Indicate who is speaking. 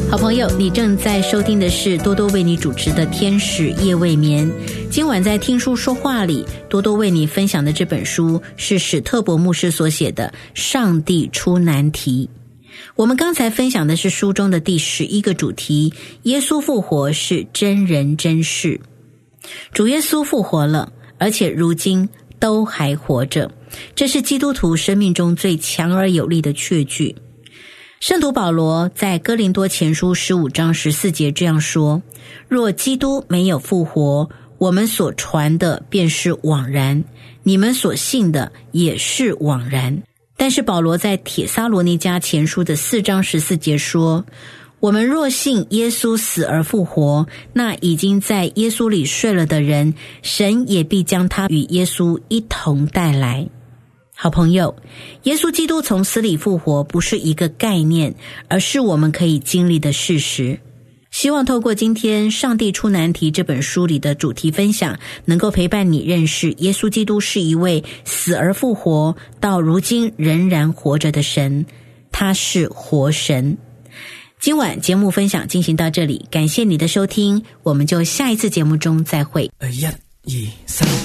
Speaker 1: 好朋友，你正在收听的是多多为你主持的天使夜未眠。今晚在听书说话里，多多为你分享的这本书是史特伯牧师所写的《上帝出难题》。我们刚才分享的是书中的第11个主题，耶稣复活是真人真事。主耶稣复活了，而且如今都还活着，这是基督徒生命中最强而有力的确据。圣徒保罗在哥林多前书15章14节这样说：若基督没有复活，我们所传的便是枉然，你们所信的也是枉然。但是保罗在帖撒罗尼迦前书的4章14节说：我们若信耶稣死而复活，那已经在耶稣里睡了的人，神也必将他与耶稣一同带来。好朋友，耶稣基督从死里复活不是一个概念，而是我们可以经历的事实。希望透过今天《上帝出难题》这本书里的主题分享，能够陪伴你认识耶稣基督是一位死而复活，到如今仍然活着的神，他是活神。今晚节目分享进行到这里，感谢你的收听，我们就下一次节目中再会。
Speaker 2: 1、2、3